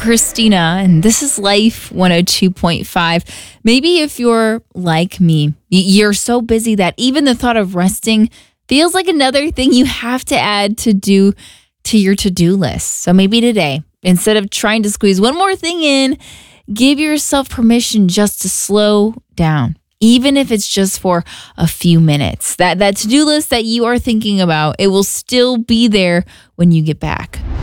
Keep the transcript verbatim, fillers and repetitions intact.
Christina, and this is Life one oh two point five. Maybe if you're like me, you're so busy that even the thought of resting feels like another thing you have to add to do to your to-do list. So maybe today, instead of trying to squeeze one more thing in, give yourself permission just to slow down, even if it's just for a few minutes. That, that to-do list that you are thinking about, it will still be there when you get back.